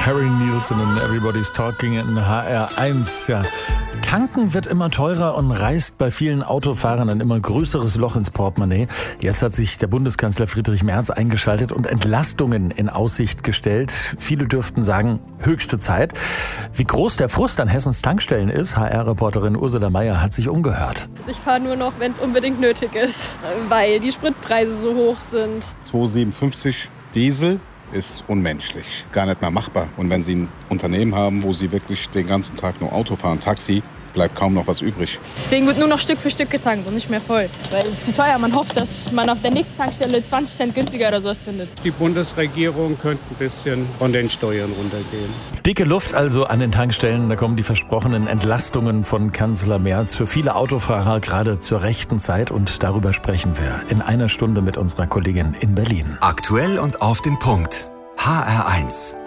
Harry Nilsson und Everybody's Talking in HR1. Ja. Tanken wird immer teurer und reißt bei vielen Autofahrern ein immer größeres Loch ins Portemonnaie. Jetzt hat sich der Bundeskanzler Friedrich Merz eingeschaltet und Entlastungen in Aussicht gestellt. Viele dürften sagen, höchste Zeit. Wie groß der Frust an Hessens Tankstellen ist, HR-Reporterin Ursula Meier hat sich umgehört. Ich fahre nur noch, wenn es unbedingt nötig ist, weil die Spritpreise so hoch sind. 2,57 Diesel ist unmenschlich, gar nicht mehr machbar. Und wenn Sie ein Unternehmen haben, wo Sie wirklich den ganzen Tag nur Auto fahren, Taxi, bleibt kaum noch was übrig. Deswegen wird nur noch Stück für Stück getankt und nicht mehr voll. Weil es zu teuer. Man hofft, dass man auf der nächsten Tankstelle 20 Cent günstiger oder sowas findet. Die Bundesregierung könnte ein bisschen von den Steuern runtergehen. Dicke Luft also an den Tankstellen. Da kommen die versprochenen Entlastungen von Kanzler Merz für viele Autofahrer gerade zur rechten Zeit. Und darüber sprechen wir in einer Stunde mit unserer Kollegin in Berlin. Aktuell und auf den Punkt. HR1.